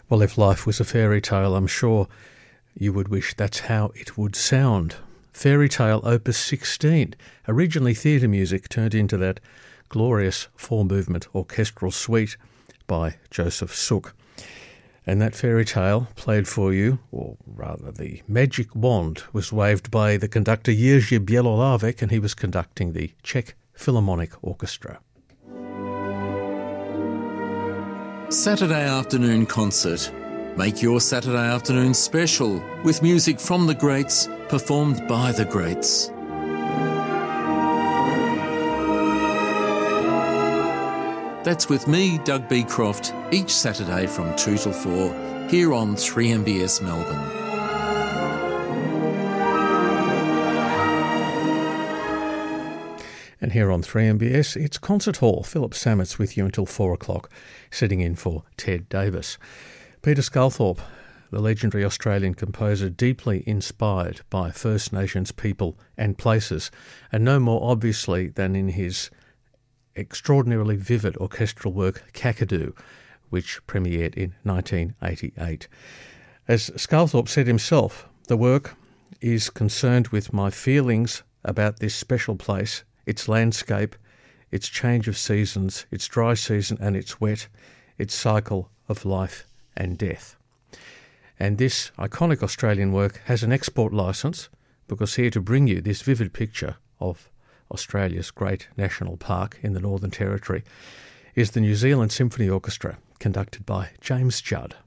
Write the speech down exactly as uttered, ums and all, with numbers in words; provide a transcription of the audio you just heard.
Well, if life was a fairy tale, I'm sure you would wish that's how it would sound. Fairy Tale Opus sixteen, originally theatre music, turned into that glorious four-movement orchestral suite by Joseph Suk. And that fairy tale played for you, or rather the magic wand, was waved by the conductor Jerzy Bielolavec, and he was conducting the Czech Philharmonic Orchestra. Saturday afternoon concert. Make your Saturday afternoon special with music from the greats, performed by the greats. That's with me, Doug B. Croft, each Saturday from two till four, here on three M B S Melbourne. And here on three M B S, it's Concert Hall. Philip Sametz with you until four o'clock, sitting in for Ted Davis. Peter Sculthorpe, the legendary Australian composer, deeply inspired by First Nations people and places, and no more obviously than in his extraordinarily vivid orchestral work Kakadu, which premiered in nineteen eighty-eight. As Sculthorpe said himself, the work is concerned with my feelings about this special place, its landscape, its change of seasons, its dry season and its wet, its cycle of life and death. And this iconic Australian work has an export licence, because here to bring you this vivid picture of Australia's great national park in the Northern Territory is the New Zealand Symphony Orchestra, conducted by James Judd.